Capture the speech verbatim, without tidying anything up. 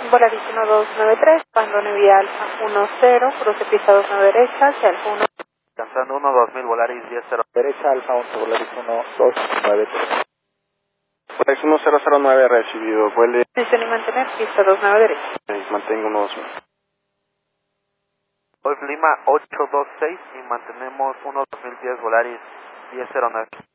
Volaris uno dos nueve tres, Pandone vía Alfa uno cero, cruce pista dos nueve derecha, hacia Alfa uno. Cantando uno dos mil, Volaris diez cero. Derecha, Alfa once, Volaris uno dos nueve tres. Volaris uno cero cero nueve recibido, vuele. Posición y mantener, pista dos nueve derecha. Eh, mantengo uno dos mil. Golf Lima ocho dos seis y mantenemos uno dos mil diez, Volaris diez cero nueve.